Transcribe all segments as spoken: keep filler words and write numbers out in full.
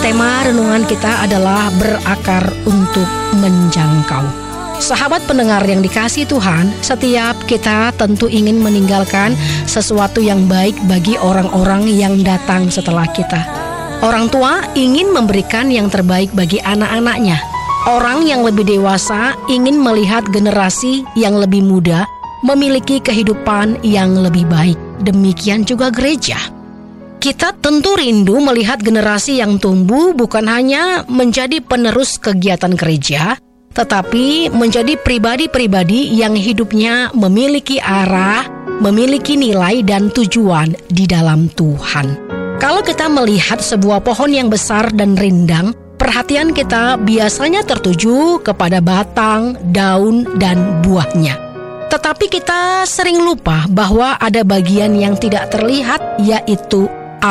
tema renungan kita adalah berakar untuk menjangkau. Sahabat pendengar yang dikasihi Tuhan, setiap kita tentu ingin meninggalkan sesuatu yang baik bagi orang-orang yang datang setelah kita. Orang tua ingin memberikan yang terbaik bagi anak-anaknya. Orang yang lebih dewasa ingin melihat generasi yang lebih muda memiliki kehidupan yang lebih baik. Demikian juga gereja. Kita tentu rindu melihat generasi yang tumbuh bukan hanya menjadi penerus kegiatan gereja, tetapi menjadi pribadi-pribadi yang hidupnya memiliki arah, memiliki nilai dan tujuan di dalam Tuhan. Kalau kita melihat sebuah pohon yang besar dan rindang, perhatian kita biasanya tertuju kepada batang, daun, dan buahnya. Tetapi kita sering lupa bahwa ada bagian yang tidak terlihat, yaitu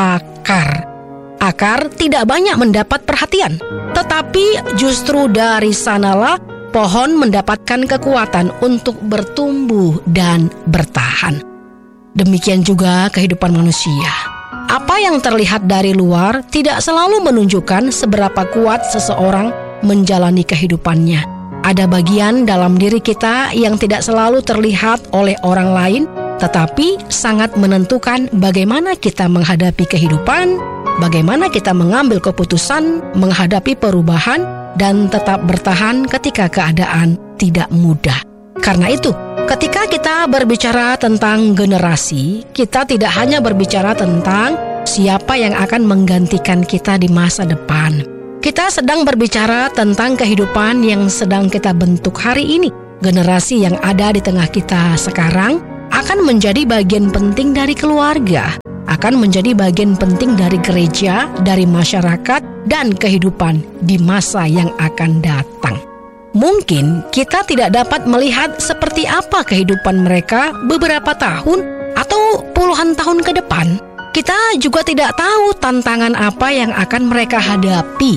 akar. Akar tidak banyak mendapat perhatian, tetapi justru dari sanalah pohon mendapatkan kekuatan untuk bertumbuh dan bertahan. Demikian juga kehidupan manusia. Apa yang terlihat dari luar tidak selalu menunjukkan seberapa kuat seseorang menjalani kehidupannya. Ada bagian dalam diri kita yang tidak selalu terlihat oleh orang lain, tetapi sangat menentukan bagaimana kita menghadapi kehidupan, bagaimana kita mengambil keputusan, menghadapi perubahan, dan tetap bertahan ketika keadaan tidak mudah. Karena itu, ketika kita berbicara tentang generasi, kita tidak hanya berbicara tentang siapa yang akan menggantikan kita di masa depan. Kita sedang berbicara tentang kehidupan yang sedang kita bentuk hari ini. Generasi yang ada di tengah kita sekarang akan menjadi bagian penting dari keluarga, akan menjadi bagian penting dari gereja, dari masyarakat, dan kehidupan di masa yang akan datang. Mungkin kita tidak dapat melihat seperti apa kehidupan mereka beberapa tahun atau puluhan tahun ke depan. Kita juga tidak tahu tantangan apa yang akan mereka hadapi.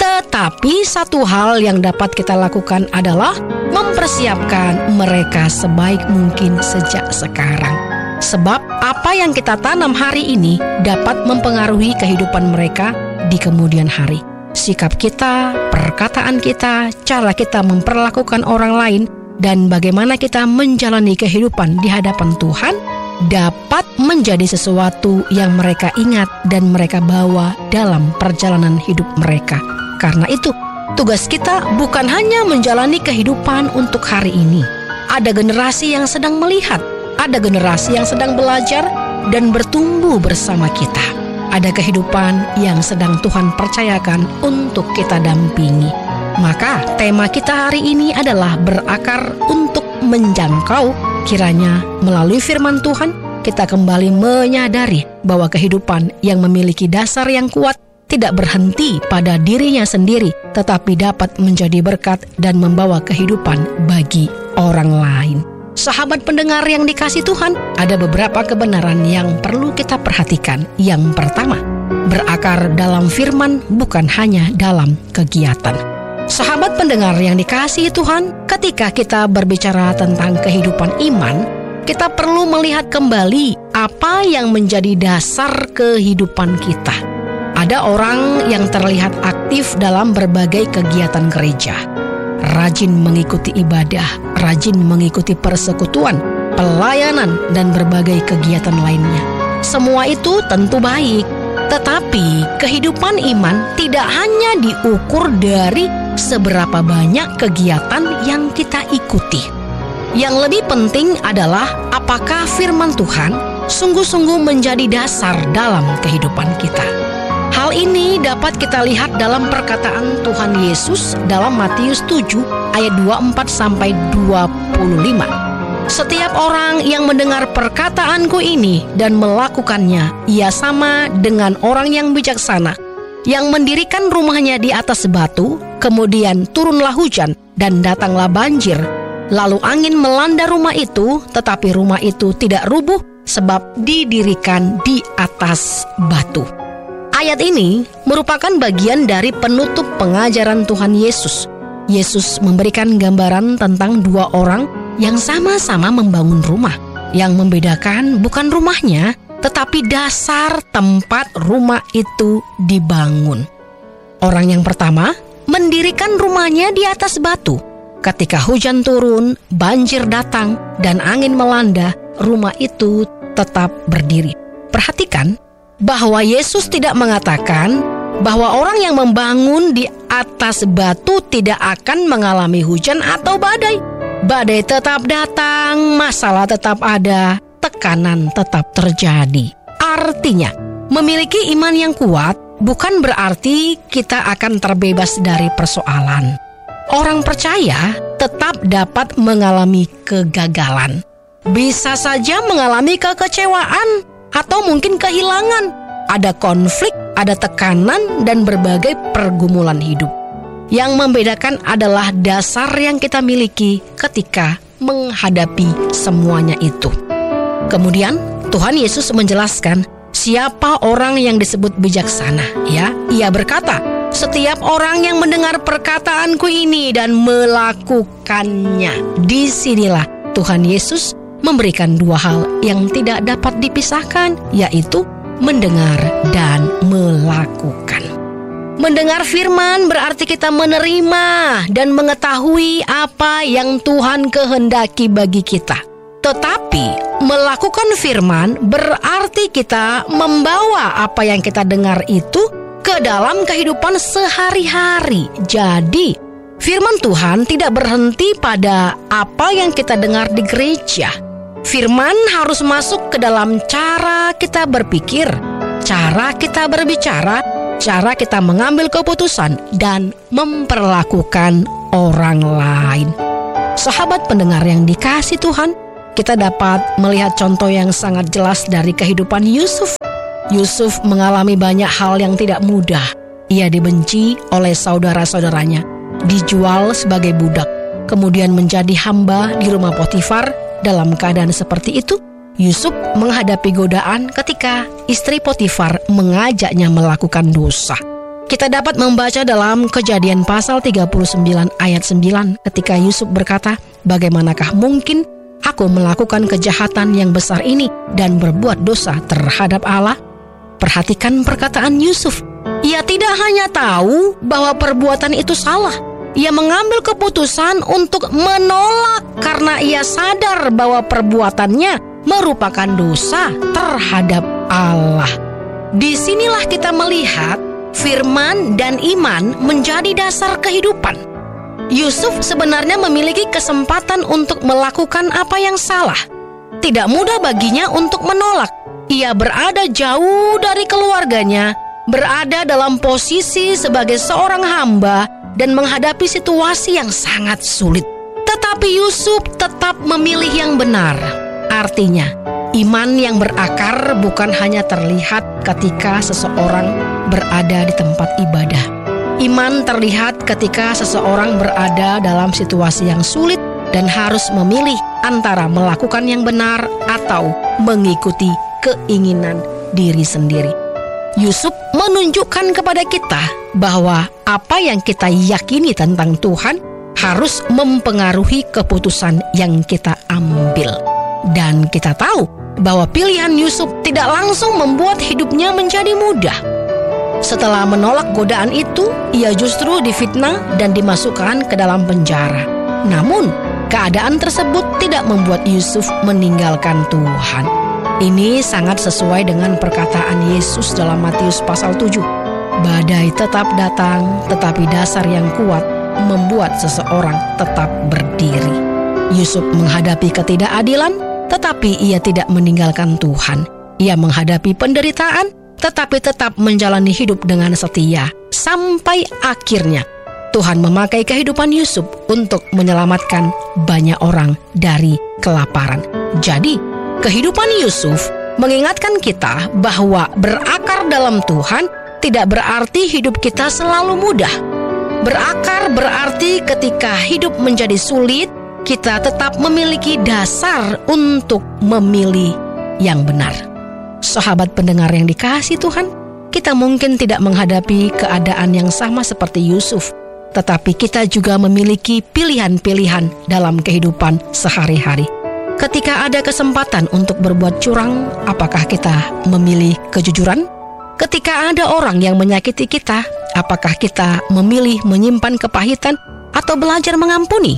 Tetapi satu hal yang dapat kita lakukan adalah mempersiapkan mereka sebaik mungkin sejak sekarang. Sebab apa yang kita tanam hari ini dapat mempengaruhi kehidupan mereka di kemudian hari. Sikap kita, perkataan kita, cara kita memperlakukan orang lain, dan bagaimana kita menjalani kehidupan di hadapan Tuhan dapat menjadi sesuatu yang mereka ingat dan mereka bawa dalam perjalanan hidup mereka. Karena itu, tugas kita bukan hanya menjalani kehidupan untuk hari ini. Ada generasi yang sedang melihat, ada generasi yang sedang belajar dan bertumbuh bersama kita. Ada kehidupan yang sedang Tuhan percayakan untuk kita dampingi. Maka tema kita hari ini adalah berakar untuk menjangkau. Kiranya melalui firman Tuhan kita kembali menyadari bahwa kehidupan yang memiliki dasar yang kuat tidak berhenti pada dirinya sendiri, tetapi dapat menjadi berkat dan membawa kehidupan bagi orang lain. Sahabat pendengar yang dikasihi Tuhan, ada beberapa kebenaran yang perlu kita perhatikan. Yang pertama, berakar dalam firman bukan hanya dalam kegiatan. Sahabat pendengar yang dikasihi Tuhan, ketika kita berbicara tentang kehidupan iman, kita perlu melihat kembali apa yang menjadi dasar kehidupan kita. Ada orang yang terlihat aktif dalam berbagai kegiatan gereja, rajin mengikuti ibadah, rajin mengikuti persekutuan, pelayanan, dan berbagai kegiatan lainnya. Semua itu tentu baik, tetapi kehidupan iman tidak hanya diukur dari seberapa banyak kegiatan yang kita ikuti. Yang lebih penting adalah apakah firman Tuhan sungguh-sungguh menjadi dasar dalam kehidupan kita. Hal ini dapat kita lihat dalam perkataan Tuhan Yesus dalam Matius tujuh ayat dua puluh empat sampai dua puluh lima. Setiap orang yang mendengar perkataanku ini dan melakukannya, ia sama dengan orang yang bijaksana, yang mendirikan rumahnya di atas batu, kemudian turunlah hujan dan datanglah banjir. Lalu angin melanda rumah itu, tetapi rumah itu tidak rubuh sebab didirikan di atas batu. Ayat ini merupakan bagian dari penutup pengajaran Tuhan Yesus. Yesus memberikan gambaran tentang dua orang yang sama-sama membangun rumah. Yang membedakan bukan rumahnya, tetapi dasar tempat rumah itu dibangun. Orang yang pertama mendirikan rumahnya di atas batu. Ketika hujan turun, banjir datang, dan angin melanda, rumah itu tetap berdiri. Perhatikan bahwa Yesus tidak mengatakan bahwa orang yang membangun di atas batu tidak akan mengalami hujan atau badai. Badai tetap datang, masalah tetap ada, tekanan tetap terjadi. Artinya, memiliki iman yang kuat bukan berarti kita akan terbebas dari persoalan. Orang percaya tetap dapat mengalami kegagalan. Bisa saja mengalami kekecewaan atau mungkin kehilangan. Ada konflik, ada tekanan, dan berbagai pergumulan hidup. Yang membedakan adalah dasar yang kita miliki ketika menghadapi semuanya itu. Kemudian Tuhan Yesus menjelaskan siapa orang yang disebut bijaksana. Ya, Ia berkata, setiap orang yang mendengar perkataanku ini dan melakukannya. Disinilah Tuhan Yesus memberikan dua hal yang tidak dapat dipisahkan, yaitu mendengar dan melakukan. Mendengar firman berarti kita menerima dan mengetahui apa yang Tuhan kehendaki bagi kita. Tetapi melakukan firman berarti kita membawa apa yang kita dengar itu ke dalam kehidupan sehari-hari. Jadi, firman Tuhan tidak berhenti pada apa yang kita dengar di gereja. Firman harus masuk ke dalam cara kita berpikir, cara kita berbicara, cara kita mengambil keputusan, dan memperlakukan orang lain. Sahabat pendengar yang dikasihi Tuhan, kita dapat melihat contoh yang sangat jelas dari kehidupan Yusuf. Yusuf mengalami banyak hal yang tidak mudah. Ia dibenci oleh saudara-saudaranya, dijual sebagai budak, kemudian menjadi hamba di rumah Potifar. Dalam keadaan seperti itu, Yusuf menghadapi godaan ketika istri Potifar mengajaknya melakukan dosa. Kita dapat membaca dalam Kejadian pasal tiga puluh sembilan ayat sembilan ketika Yusuf berkata, bagaimanakah mungkin aku melakukan kejahatan yang besar ini dan berbuat dosa terhadap Allah? Perhatikan perkataan Yusuf. Ia tidak hanya tahu bahwa perbuatan itu salah. Ia mengambil keputusan untuk menolak karena ia sadar bahwa perbuatannya merupakan dosa terhadap Allah. Disinilah kita melihat firman dan iman menjadi dasar kehidupan. Yusuf sebenarnya memiliki kesempatan untuk melakukan apa yang salah. Tidak mudah baginya untuk menolak. Ia berada jauh dari keluarganya, berada dalam posisi sebagai seorang hamba, dan menghadapi situasi yang sangat sulit. Tetapi Yusuf tetap memilih yang benar. Artinya, iman yang berakar bukan hanya terlihat ketika seseorang berada di tempat ibadah. Iman terlihat ketika seseorang berada dalam situasi yang sulit dan harus memilih antara melakukan yang benar atau mengikuti keinginan diri sendiri. Yusuf menunjukkan kepada kita bahwa apa yang kita yakini tentang Tuhan harus mempengaruhi keputusan yang kita ambil. Dan kita tahu bahwa pilihan Yusuf tidak langsung membuat hidupnya menjadi mudah. Setelah menolak godaan itu, ia justru difitnah dan dimasukkan ke dalam penjara. Namun, keadaan tersebut tidak membuat Yusuf meninggalkan Tuhan. Ini sangat sesuai dengan perkataan Yesus dalam Matius pasal tujuh. Badai tetap datang, tetapi dasar yang kuat membuat seseorang tetap berdiri. Yusuf menghadapi ketidakadilan, tetapi ia tidak meninggalkan Tuhan. Ia menghadapi penderitaan, tetapi tetap menjalani hidup dengan setia. Sampai akhirnya, Tuhan memakai kehidupan Yusuf untuk menyelamatkan banyak orang dari kelaparan. Jadi, kehidupan Yusuf mengingatkan kita bahwa berakar dalam Tuhan tidak berarti hidup kita selalu mudah. Berakar berarti ketika hidup menjadi sulit, kita tetap memiliki dasar untuk memilih yang benar. Sahabat pendengar yang dikasihi Tuhan, kita mungkin tidak menghadapi keadaan yang sama seperti Yusuf, tetapi kita juga memiliki pilihan-pilihan dalam kehidupan sehari-hari. Ketika ada kesempatan untuk berbuat curang, apakah kita memilih kejujuran? Ketika ada orang yang menyakiti kita, apakah kita memilih menyimpan kepahitan atau belajar mengampuni?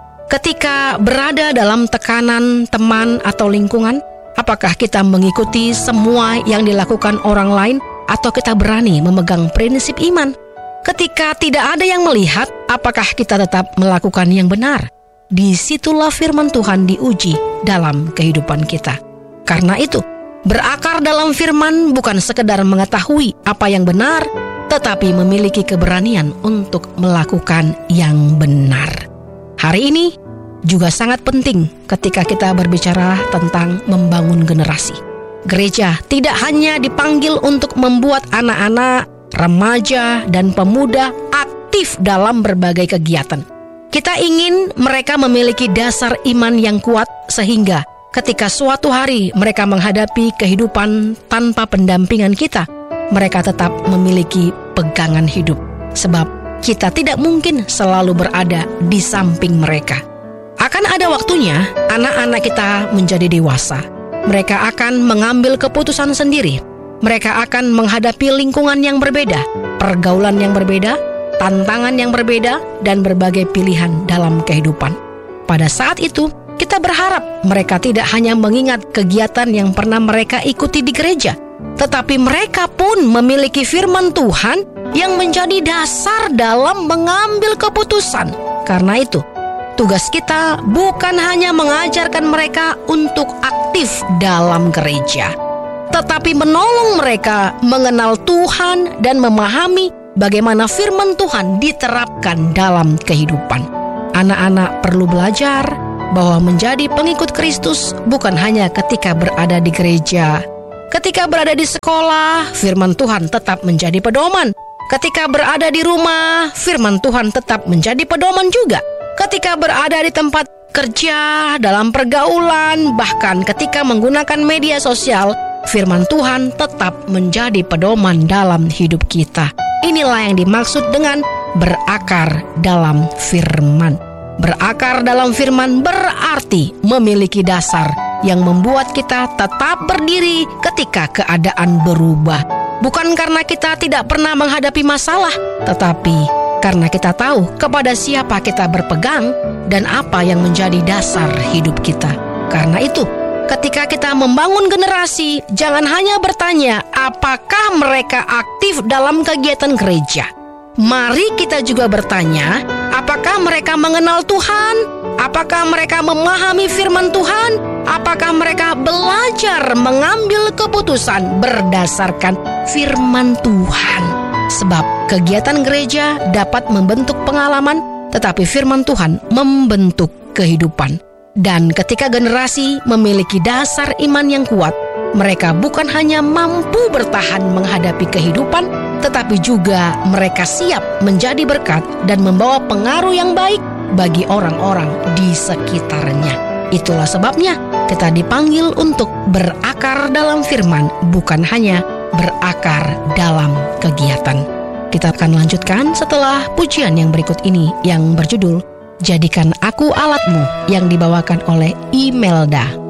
Ketika berada dalam tekanan teman atau lingkungan, apakah kita mengikuti semua yang dilakukan orang lain atau kita berani memegang prinsip iman? Ketika tidak ada yang melihat, apakah kita tetap melakukan yang benar? Disitulah firman Tuhan diuji dalam kehidupan kita. Karena itu, berakar dalam firman bukan sekedar mengetahui apa yang benar, tetapi memiliki keberanian untuk melakukan yang benar. Hari ini juga sangat penting ketika kita berbicara tentang membangun generasi. Gereja tidak hanya dipanggil untuk membuat anak-anak, remaja, dan pemuda aktif dalam berbagai kegiatan. Kita ingin mereka memiliki dasar iman yang kuat sehingga ketika suatu hari mereka menghadapi kehidupan tanpa pendampingan kita, mereka tetap memiliki pegangan hidup. Sebab kita tidak mungkin selalu berada di samping mereka. Akan ada waktunya anak-anak kita menjadi dewasa. Mereka akan mengambil keputusan sendiri. Mereka akan menghadapi lingkungan yang berbeda, pergaulan yang berbeda, tantangan yang berbeda, dan berbagai pilihan dalam kehidupan. Pada saat itu, kita berharap mereka tidak hanya mengingat kegiatan yang pernah mereka ikuti di gereja, tetapi mereka pun memiliki firman Tuhan yang menjadi dasar dalam mengambil keputusan. Karena itu, tugas kita bukan hanya mengajarkan mereka untuk aktif dalam gereja, tetapi menolong mereka mengenal Tuhan dan memahami bagaimana firman Tuhan diterapkan dalam kehidupan. Anak-anak perlu belajar bahwa menjadi pengikut Kristus bukan hanya ketika berada di gereja. Ketika berada di sekolah, firman Tuhan tetap menjadi pedoman. Ketika berada di rumah, firman Tuhan tetap menjadi pedoman juga. Ketika berada di tempat kerja, dalam pergaulan, bahkan ketika menggunakan media sosial, firman Tuhan tetap menjadi pedoman dalam hidup kita. Inilah yang dimaksud dengan berakar dalam firman. Berakar dalam firman berarti memiliki dasar yang membuat kita tetap berdiri ketika keadaan berubah. Bukan karena kita tidak pernah menghadapi masalah, tetapi karena kita tahu kepada siapa kita berpegang dan apa yang menjadi dasar hidup kita. Karena itu, ketika kita membangun generasi, jangan hanya bertanya apakah mereka aktif dalam kegiatan gereja. Mari kita juga bertanya, apakah mereka mengenal Tuhan? Apakah mereka memahami firman Tuhan? Apakah mereka belajar mengambil keputusan berdasarkan firman Tuhan? Sebab kegiatan gereja dapat membentuk pengalaman, tetapi firman Tuhan membentuk kehidupan. Dan ketika generasi memiliki dasar iman yang kuat, mereka bukan hanya mampu bertahan menghadapi kehidupan, tetapi juga mereka siap menjadi berkat dan membawa pengaruh yang baik bagi orang-orang di sekitarnya. Itulah sebabnya kita dipanggil untuk berakar dalam firman, bukan hanya berakar dalam kegiatan. Kita akan lanjutkan setelah pujian yang berikut ini yang berjudul Jadikan Aku Alatmu, yang dibawakan oleh Imelda.